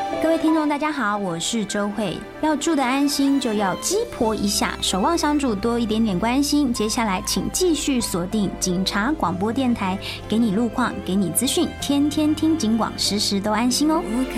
各位听众大家好，我是周慧。要住的安心就要鸡婆一下，守望相助多一点点关心。接下来请继续锁定警察广播电台，给你路况，给你资讯，天天听警广，时时都安心哦。